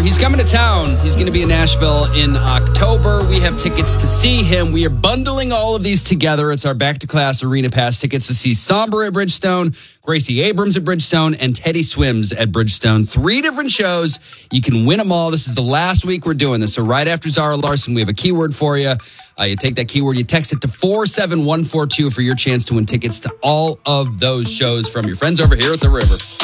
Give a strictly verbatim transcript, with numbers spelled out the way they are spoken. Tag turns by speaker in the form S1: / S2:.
S1: he's coming to town. He's going to be in Nashville in October. We have tickets to see him. We are bundling all of these together. It's our back-to-class arena pass tickets to see Somber at Bridgestone, Gracie Abrams at Bridgestone, and Teddy Swims at Bridgestone. Three different shows. You can win them all. This is the last week we're doing this. So right after Zara Larson, we have a keyword for you. Uh, you take that keyword, you text it to four seven one four two for your chance to win tickets to all of those shows from your friends over here at the River.